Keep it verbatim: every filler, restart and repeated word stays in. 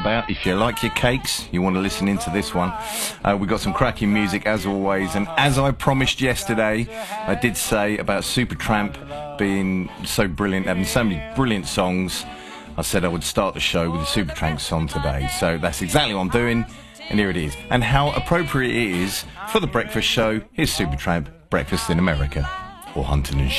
about. If you like your cakes, you want to listen into this one. Uh, we've got some cracking music as always, and as I promised yesterday, I did say about Supertramp being so brilliant, having so many brilliant songs. I said I would start the show with a Supertramp song today, so that's exactly what I'm doing, and here it is. And how appropriate it is for the breakfast show. Here's Supertramp, Breakfast in America, or Hunting and